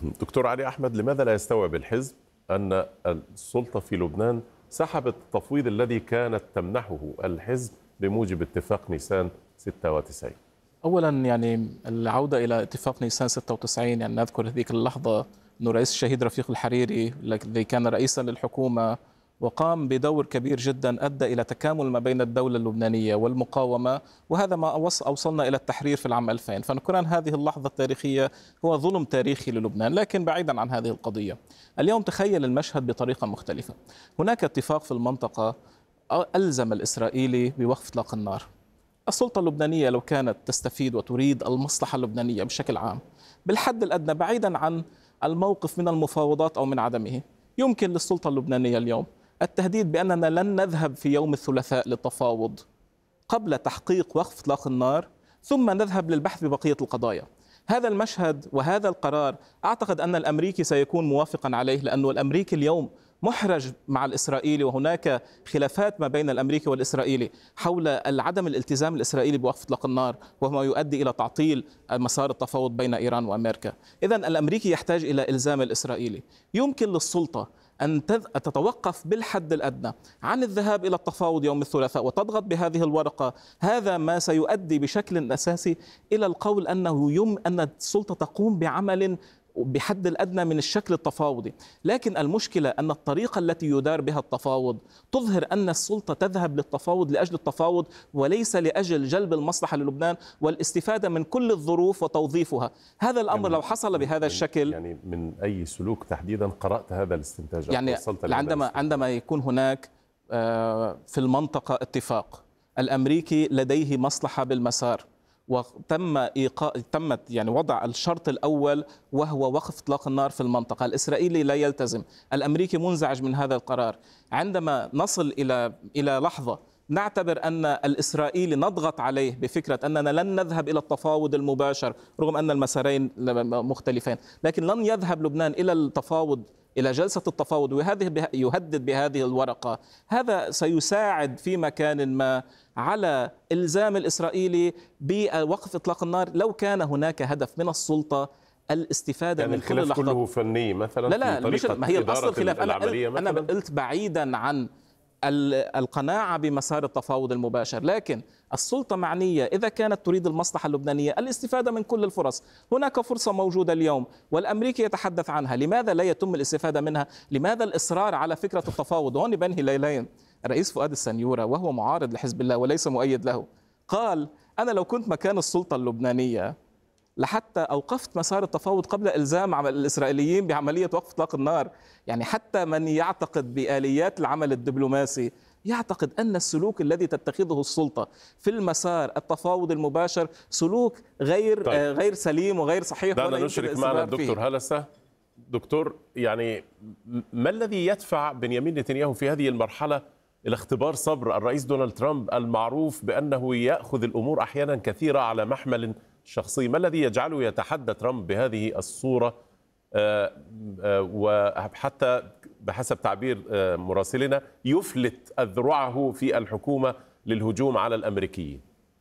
دكتور علي أحمد، لماذا لا يستوعب الحزب أن السلطة في لبنان سحبت التفويض الذي كانت تمنحه الحزب بموجب اتفاق نيسان 96؟ اولا العوده الى اتفاق نيسان 96، نذكر هذيك اللحظه انه رئيس الشهيد رفيق الحريري الذي كان رئيسا للحكومه وقام بدور كبير جدا ادى الى تكامل ما بين الدوله اللبنانيه والمقاومه، وهذا ما اوصلنا الى التحرير في العام 2000. فنكون هذه اللحظه التاريخيه هو ظلم تاريخي للبنان. لكن بعيدا عن هذه القضيه، اليوم تخيل المشهد بطريقه مختلفه. هناك اتفاق في المنطقه الزم الاسرائيلي بوقف اطلاق النار. السلطة اللبنانية لو كانت تستفيد وتريد المصلحة اللبنانية بشكل عام بالحد الأدنى، بعيدا عن الموقف من المفاوضات أو من عدمه، يمكن للسلطة اللبنانية اليوم التهديد بأننا لن نذهب في يوم الثلاثاء للتفاوض قبل تحقيق وقف إطلاق النار، ثم نذهب للبحث ببقية القضايا. هذا المشهد وهذا القرار أعتقد أن الأمريكي سيكون موافقا عليه، لأنه الأمريكي اليوم محرج مع الإسرائيلي، وهناك خلافات ما بين الأمريكي والإسرائيلي حول عدم الالتزام الإسرائيلي بوقف إطلاق النار، وما يؤدي إلى تعطيل مسار التفاوض بين إيران وأمريكا. إذن الأمريكي يحتاج إلى إلزام الإسرائيلي. يمكن للسلطة أن تتوقف بالحد الأدنى عن الذهاب إلى التفاوض يوم الثلاثاء وتضغط بهذه الورقة. هذا ما سيؤدي بشكل أساسي إلى القول أن السلطة تقوم بعمل بحد الأدنى من الشكل التفاوضي. لكن المشكلة أن الطريقة التي يدار بها التفاوض تظهر أن السلطة تذهب للتفاوض لأجل التفاوض وليس لأجل جلب المصلحة للبنان والاستفادة من كل الظروف وتوظيفها. هذا الأمر لو حصل بهذا الشكل، من أي سلوك تحديدا قرأت هذا الاستنتاج؟ عندما يكون هناك في المنطقة اتفاق، الأمريكي لديه مصلحة بالمسار، تمت وضع الشرط الأول وهو وقف إطلاق النار في المنطقة، الإسرائيلي لا يلتزم، الأمريكي منزعج من هذا القرار. عندما نصل إلى لحظة نعتبر أن الإسرائيلي نضغط عليه بفكرة أننا لن نذهب إلى التفاوض المباشر رغم أن المسارين مختلفين، لكن لن يذهب لبنان إلى التفاوض، إلى جلسة التفاوض، وهذه يهدد بهذه الورقة. هذا سيساعد في مكان ما على إلزام الإسرائيلي بوقف إطلاق النار لو كان هناك هدف من السلطة الاستفادة من كل اللحظات. كله فني مثلا؟ لا مش ما هي الأصل الخلاف. أنا قلت بعيدا عن القناعة بمسار التفاوض المباشر، لكن السلطة معنية إذا كانت تريد المصلحة اللبنانية الاستفادة من كل الفرص. هناك فرصة موجودة اليوم والأمريكي يتحدث عنها، لماذا لا يتم الاستفادة منها؟ لماذا الإصرار على فكرة التفاوض؟ وهون بنهي ليلين. الرئيس فؤاد السنيورة وهو معارض لحزب الله وليس مؤيد له قال: أنا لو كنت مكان السلطة اللبنانية لحتى أوقفت مسار التفاوض قبل إلزام الإسرائيليين بعملية وقف إطلاق النار. حتى من يعتقد بآليات العمل الدبلوماسي يعتقد أن السلوك الذي تتخذه السلطة في المسار التفاوض المباشر سلوك غير سليم وغير صحيح. دعنا نشرك معنا الدكتور هلسة. دكتور، ما الذي يدفع بنيامين نتنياهو في هذه المرحلة إلى اختبار صبر الرئيس دونالد ترامب المعروف بأنه يأخذ الأمور أحيانا كثيرة على محمل شخصي؟ ما الذي يجعله يتحدى ترامب بهذه الصورة، وحتى بحسب تعبير مراسلنا يفلت أذرعه في الحكومة للهجوم على الأمريكيين؟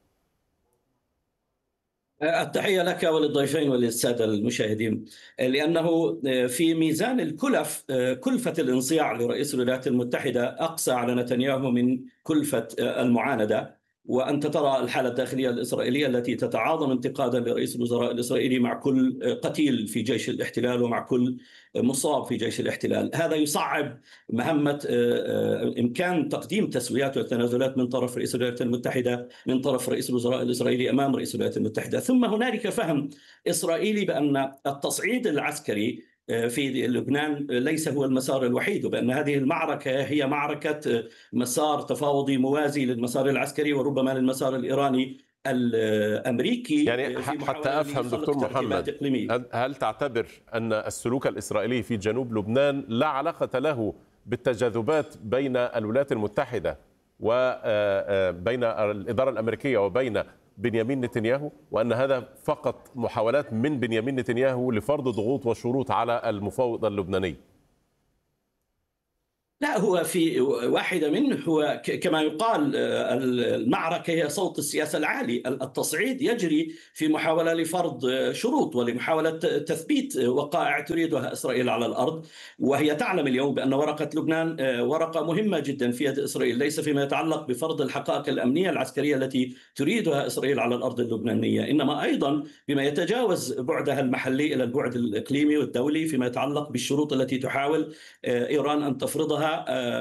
التحية لك وللضيفين وللسادة المشاهدين. لأنه في ميزان الكلف، كلفة الانصياع لرئيس الولايات المتحدة أقسى على نتنياهو من كلفة المعاندة. وأنت ترى الحالة الداخلية الإسرائيلية التي تتعاظم انتقادا لرئيس الوزراء الإسرائيلي مع كل قتيل في جيش الاحتلال ومع كل مصاب في جيش الاحتلال. هذا يصعب مهمة إمكان تقديم تسويات وتنازلات من طرف رئيس الولايات المتحدة، من طرف رئيس الوزراء الإسرائيلي أمام رئيس الولايات المتحدة. ثم هنالك فهم إسرائيلي بأن التصعيد العسكري في لبنان ليس هو المسار الوحيد، وبأن هذه المعركة هي معركة مسار تفاوضي موازي للمسار العسكري وربما للمسار الإيراني الأمريكي. حتى أفهم دكتور محمد، هل تعتبر أن السلوك الإسرائيلي في جنوب لبنان لا علاقة له بالتجاذبات بين الولايات المتحدة وبين الإدارة الأمريكية وبين بنيامين نتنياهو، وأن هذا فقط محاولات من بنيامين نتنياهو لفرض ضغوط وشروط على المفاوض اللبناني؟ لا، هو في واحدة منه، هو كما يقال المعركة هي صوت السياسة العالي. التصعيد يجري في محاولة لفرض شروط ولمحاولة تثبيت وقائع تريدها إسرائيل على الأرض، وهي تعلم اليوم بأن ورقة لبنان ورقة مهمة جدا في يد إسرائيل، ليس فيما يتعلق بفرض الحقائق الأمنية العسكرية التي تريدها إسرائيل على الأرض اللبنانية، إنما أيضا بما يتجاوز بعدها المحلي إلى البعد الإقليمي والدولي فيما يتعلق بالشروط التي تحاول إيران أن تفرضها.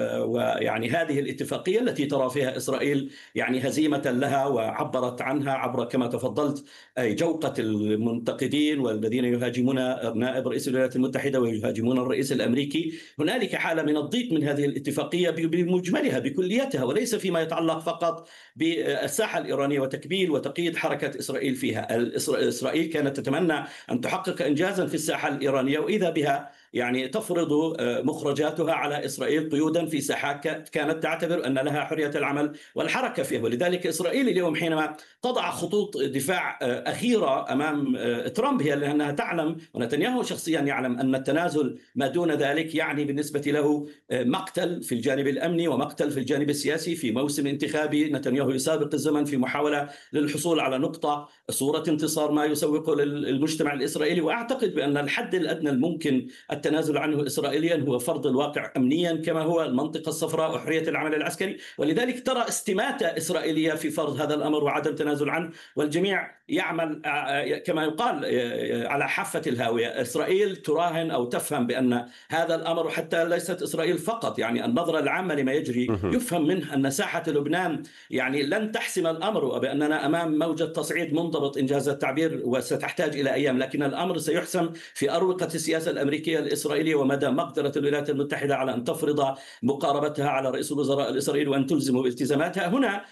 ويعني هذه الاتفاقية التي ترى فيها إسرائيل يعني هزيمة لها وعبرت عنها عبر كما تفضلت جوقة المنتقدين والذين يهاجمون نائب رئيس الولايات المتحدة ويهاجمون الرئيس الأمريكي. هنالك حالة من الضيق من هذه الاتفاقية بمجملها بكليتها، وليس فيما يتعلق فقط بالساحة الإيرانية وتكبيل وتقييد حركة إسرائيل فيها. إسرائيل كانت تتمنى أن تحقق إنجازا في الساحة الإيرانية، وإذا بها يعني تفرض مخرجاتها على إسرائيل قيودا في ساحات كانت تعتبر أن لها حرية العمل والحركة فيها. ولذلك إسرائيل اليوم حينما تضع خطوط دفاع أخيرة أمام ترامب هي لأنها تعلم، ونتنياهو شخصيا يعلم، أن التنازل ما دون ذلك يعني بالنسبة له مقتل في الجانب الأمني ومقتل في الجانب السياسي. في موسم انتخابي نتنياهو يسابق الزمن في محاولة للحصول على نقطة صورة انتصار ما يسوق للمجتمع الإسرائيلي، وأعتقد بأن الحد الأدنى الممكن التنازل عنه إسرائيليا هو فرض الواقع أمنيا كما هو المنطقة الصفراء وحرية العمل العسكري. ولذلك ترى استماتة إسرائيلية في فرض هذا الأمر وعدم تنازل عنه، والجميع يعمل كما يقال على حافة الهاوية. إسرائيل تراهن أو تفهم بأن هذا الأمر، حتى ليست إسرائيل فقط، يعني النظرة العامة لما يجري يفهم منه أن ساحة لبنان يعني لن تحسم الأمر، وبأننا أمام موجة تصعيد منضبط إنجاز التعبير وستحتاج إلى أيام، لكن الأمر سيحسم في أروقة السياسة الأمريكية الإسرائيلية ومدى مقدرة الولايات المتحدة على أن تفرض مقاربتها على رئيس الوزراء الإسرائيلي وأن تلزمه بالتزاماتها. هنا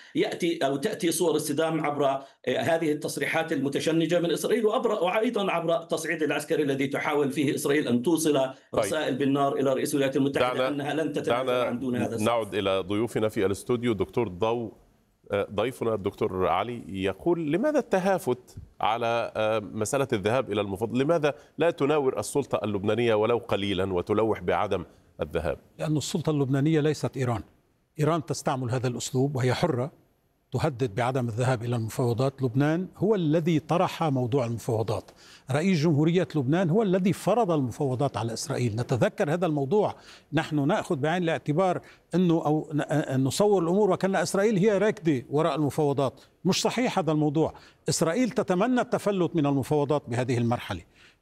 تأتي صور الصدام عبر هذه التصريحات المتشنجة من إسرائيل، وأيضا عبر التصعيد العسكري الذي تحاول فيه إسرائيل أن توصل رسائل بالنار إلى رئيس الولايات المتحدة أنها لن تتنازل عن دون هذا. نعود إلى ضيوفنا في الاستوديو. دكتور ضوء، ضيفنا الدكتور علي يقول: لماذا التهافت على مسألة الذهاب إلى المفاوضات؟ لماذا لا تناور السلطة اللبنانية ولو قليلا وتلوح بعدم الذهاب؟ لأن السلطة اللبنانية ليست إيران. إيران تستعمل هذا الأسلوب وهي حرة، تهدد بعدم الذهاب إلى المفاوضات. لبنان هو الذي طرح موضوع المفاوضات، رئيس جمهورية لبنان هو الذي فرض المفاوضات على إسرائيل. نتذكر هذا الموضوع، نحن نأخذ بعين الاعتبار أنه أو نصور الأمور وكأن إسرائيل هي راكدة وراء المفاوضات. مش صحيح هذا الموضوع. إسرائيل تتمنى التفلت من المفاوضات بهذه المرحلة،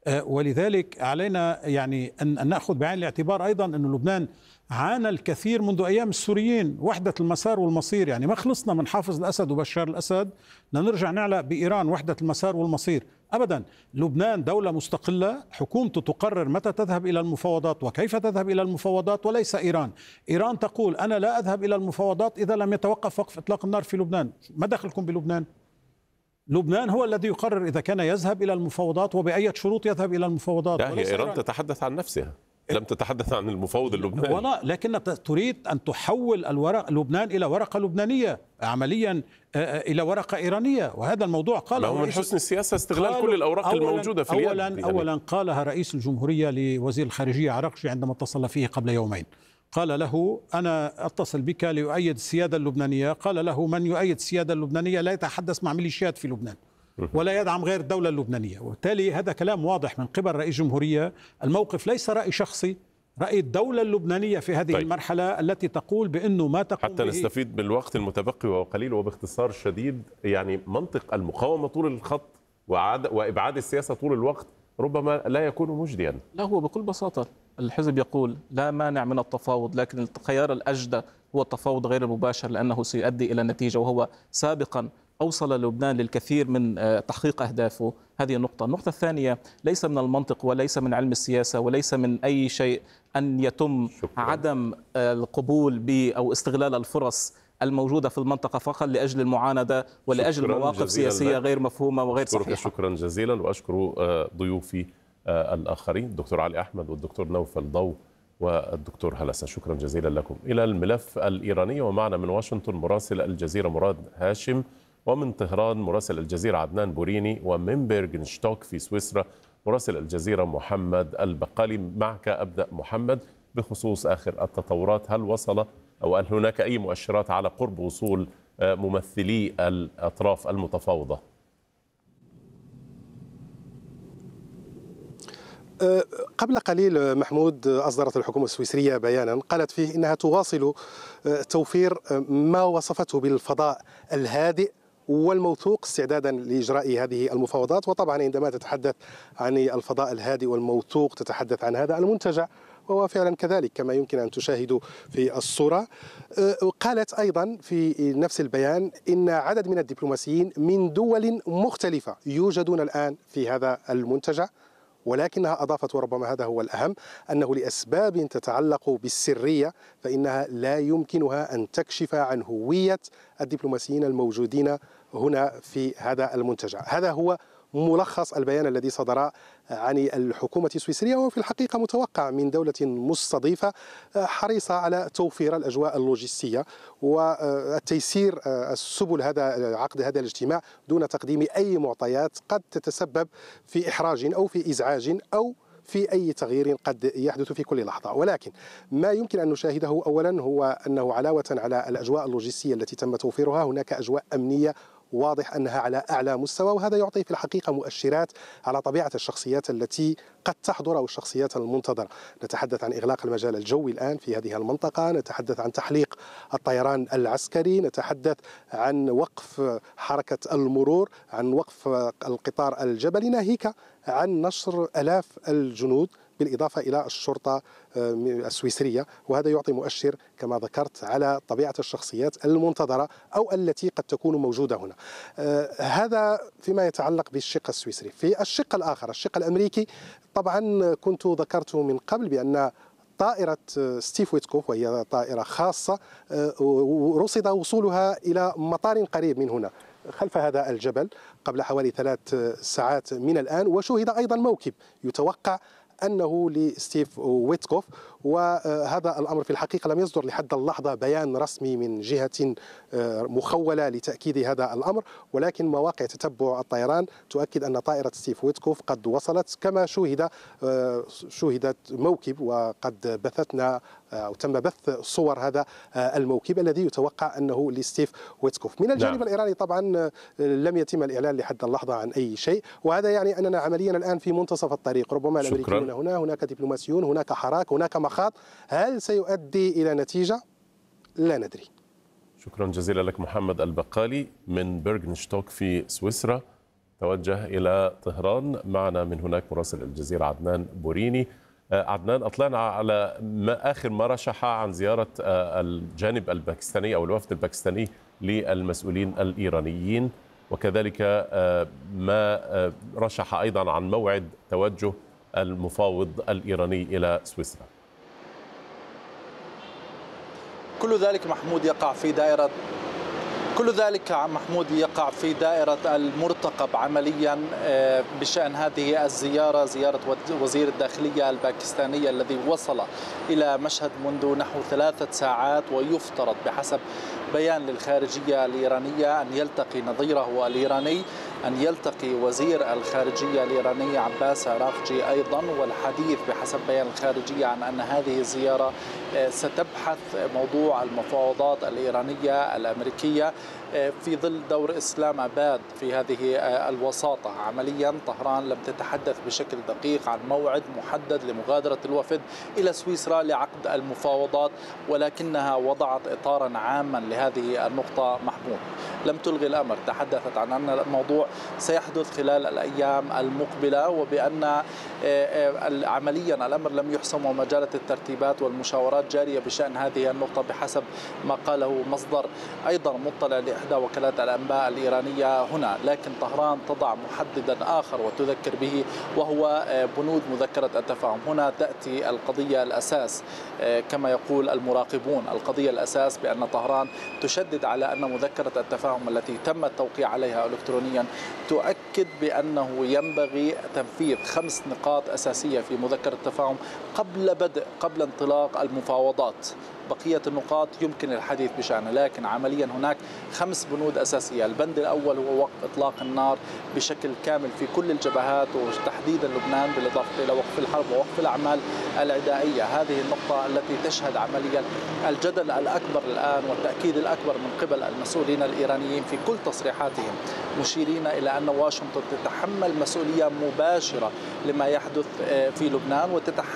ولذلك علينا يعني أن نأخذ بعين الاعتبار أيضا أن لبنان عانى الكثير منذ أيام السوريين، وحدة المسار والمصير. يعني ما خلصنا من حافظ الأسد وبشار الأسد لنرجع نعلق بإيران وحدة المسار والمصير أبدا. لبنان دولة مستقلة، حكومته تقرر متى تذهب إلى المفاوضات وكيف تذهب إلى المفاوضات، وليس إيران. إيران تقول أنا لا أذهب إلى المفاوضات إذا لم يتوقف وقف إطلاق النار في لبنان. ما دخلكم بلبنان؟ لبنان هو الذي يقرر إذا كان يذهب إلى المفاوضات وبأي شروط يذهب إلى المفاوضات. لا، هي إيران تتحدث عن نفسها، لم تتحدث عن المفاوض اللبناني. ولا لكن تريد أن تحول لبنان إلى ورقة لبنانية عمليا إلى ورقة إيرانية، وهذا الموضوع قاله من حسن السياسة استغلال كل الأوراق الموجودة في اليد. أولا قالها رئيس الجمهورية لوزير الخارجية عراقجي عندما اتصل فيه قبل يومين، قال له أنا أتصل بك لأؤيد السيادة اللبنانية. قال له من يؤيد السيادة اللبنانية لا يتحدث مع ميليشيات في لبنان ولا يدعم غير الدولة اللبنانية. وبالتالي هذا كلام واضح من قبل رئيس الجمهورية. الموقف ليس رأي شخصي، رأي الدولة اللبنانية في هذه المرحلة التي تقول بأنه ما تقوم حتى نستفيد من الوقت المتبقي وقليل وباختصار شديد. يعني منطق المقاومة طول الخط وإبعاد السياسة طول الوقت ربما لا يكون مجديا. لا، هو بكل بساطة الحزب يقول لا مانع من التفاوض، لكن الخيار الأجدى هو التفاوض غير المباشر لأنه سيؤدي إلى نتيجة، وهو سابقا أوصل لبنان للكثير من تحقيق أهدافه. هذه النقطة الثانية، ليس من المنطق وليس من علم السياسة وليس من أي شيء أن يتم عدم القبول أو استغلال الفرص الموجودة في المنطقة فقط لأجل المعاندة ولأجل مواقف سياسية غير مفهومة وغير صحيحة. شكرا جزيلا، وأشكر ضيوفي الآخرين الدكتور علي أحمد والدكتور نوفل ضوء والدكتور هلسة. شكرا جزيلا لكم. إلى الملف الإيراني، ومعنا من واشنطن مراسل الجزيرة مراد هاشم، ومن طهران مراسل الجزيرة عدنان بوريني، ومن بيرغنشتوك في سويسرا مراسل الجزيرة محمد البقالي. معك أبدأ محمد بخصوص آخر التطورات؟ هل وصل أو هل هناك أي مؤشرات على قرب وصول ممثلي الأطراف المتفاوضة؟ قبل قليل محمود أصدرت الحكومة السويسرية بيانا قالت فيه إنها تواصل توفير ما وصفته بالفضاء الهادئ والموثوق استعدادا لإجراء هذه المفاوضات. وطبعا عندما تتحدث عن الفضاء الهادئ والموثوق تتحدث عن هذا المنتجع، وهو فعلا كذلك كما يمكن أن تشاهدوا في الصورة. قالت أيضا في نفس البيان إن عدد من الدبلوماسيين من دول مختلفة يوجدون الآن في هذا المنتجع، ولكنها أضافت وربما هذا هو الأهم أنه لأسباب تتعلق بالسرية فإنها لا يمكنها أن تكشف عن هوية الدبلوماسيين الموجودين هنا في هذا المنتجع. هذا هو ملخص البيان الذي صدر عن الحكومة السويسرية، وفي الحقيقة متوقع من دولة مستضيفة حريصة على توفير الأجواء اللوجستية والتيسير السبل عقد هذا الاجتماع دون تقديم أي معطيات قد تتسبب في إحراج أو في إزعاج أو في أي تغيير قد يحدث في كل لحظة. ولكن ما يمكن أن نشاهده أولا هو أنه علاوة على الأجواء اللوجستية التي تم توفيرها هناك أجواء أمنية واضح أنها على أعلى مستوى، وهذا يعطي في الحقيقة مؤشرات على طبيعة الشخصيات التي قد تحضر أو الشخصيات المنتظرة. نتحدث عن إغلاق المجال الجوي الآن في هذه المنطقة، نتحدث عن تحليق الطيران العسكري، نتحدث عن وقف حركة المرور، عن وقف القطار الجبلي، ناهيك عن نشر آلاف الجنود بالإضافة إلى الشرطة السويسرية. وهذا يعطي مؤشر كما ذكرت على طبيعة الشخصيات المنتظرة أو التي قد تكون موجودة هنا. هذا فيما يتعلق بالشق السويسري. في الشق الآخر الشق الأمريكي، طبعا كنت ذكرت من قبل بأن طائرة ستيف ويتكوف وهي طائرة خاصة رصد وصولها إلى مطار قريب من هنا خلف هذا الجبل قبل حوالي 3 ساعات من الآن، وشوهد أيضا موكب يتوقع أنه لستيف ويتكوف. وهذا الأمر في الحقيقة لم يصدر لحد اللحظة بيان رسمي من جهة مخولة لتأكيد هذا الأمر، ولكن مواقع تتبع الطيران تؤكد أن طائرة ستيف ويتكوف قد وصلت كما شوهدت موكب، وقد بثتنا أو تم بث صور هذا الموكب الذي يتوقع أنه لستيف ويتكوف. من الجانب الإيراني طبعا لم يتم الإعلان لحد اللحظة عن أي شيء، وهذا يعني أننا عمليا الآن في منتصف الطريق. ربما الأمريكيون هناك دبلوماسيون، هناك حراك، هناك مخاض. هل سيؤدي إلى نتيجة؟ لا ندري. شكرا جزيلا لك محمد البقالي من بيرغنشتوك في سويسرا. توجه إلى طهران، معنا من هناك مراسل الجزيرة عدنان بوريني. عدنان، أطلعنا على آخر ما رشح عن زيارة الجانب الباكستاني أو الوفد الباكستاني للمسؤولين الإيرانيين، وكذلك ما رشح أيضا عن موعد توجه المفاوض الإيراني إلى سويسرا. كل ذلك محمود يقع في دائرة المرتقب عمليا بشأن هذه الزيارة، زيارة وزير الداخلية الباكستاني الذي وصل إلى مشهد منذ نحو 3 ساعات، ويفترض بحسب بيان للخارجية الإيرانية أن يلتقي نظيره الإيراني، أن يلتقي وزير الخارجية الإيراني عباس عراقجي أيضا. والحديث بحسب بيان الخارجية عن أن هذه الزيارة ستبحث موضوع المفاوضات الإيرانية الأمريكية في ظل دور إسلام آباد في هذه الوساطة. عمليا طهران لم تتحدث بشكل دقيق عن موعد محدد لمغادرة الوفد إلى سويسرا لعقد المفاوضات، ولكنها وضعت إطارا عاما لهذه النقطة محمود. لم تلغي الأمر، تحدثت عن أن الموضوع سيحدث خلال الأيام المقبلة، وبأن عمليا الأمر لم يحسم وما زالت الترتيبات والمشاورات جارية بشأن هذه النقطة بحسب ما قاله مصدر أيضا مطلع لإحدى وكالات الأنباء الإيرانية هنا. لكن طهران تضع محددا آخر وتذكر به، وهو بنود مذكرة التفاهم. هنا تأتي القضية الأساس كما يقول المراقبون، القضية الأساس بأن طهران تشدد على أن مذكرة التفاهم التي تم التوقيع عليها إلكترونيا تؤكد بأنه ينبغي تنفيذ 5 نقاط أساسية في مذكرة التفاهم قبل انطلاق المفاوضات. بقية النقاط يمكن الحديث بشأنها، لكن عمليا هناك 5 بنود أساسية. البند الأول هو وقف إطلاق النار بشكل كامل في كل الجبهات وتحديدا لبنان، بالإضافة إلى وقف الحرب ووقف الأعمال العدائية. هذه النقطة التي تشهد عمليا الجدل الأكبر الآن والتأكيد الأكبر من قبل المسؤولين الإيرانيين في كل تصريحاتهم، مشيرين إلى أن واشنطن تتحمل مسؤولية مباشرة لما يحدث في لبنان وتتحمل